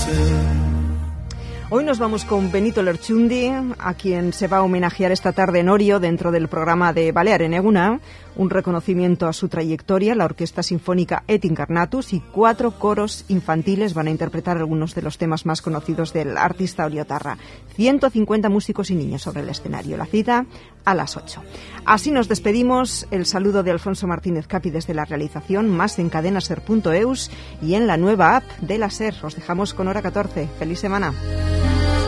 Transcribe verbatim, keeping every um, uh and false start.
Hoy nos vamos con Benito Lertxundi, a quien se va a homenajear esta tarde en Orio dentro del programa de Balearen Eguna, un reconocimiento a su trayectoria. La Orquesta Sinfónica Et Incarnatus y cuatro coros infantiles van a interpretar algunos de los temas más conocidos del artista oriotarra. ciento cincuenta músicos y niños sobre el escenario. La cita a las ocho. Así nos despedimos. El saludo de Alfonso Martínez Capi desde la realización, más en cadenaser punto eus y en la nueva app de la SER. Os dejamos con Hora catorce. ¡Feliz semana!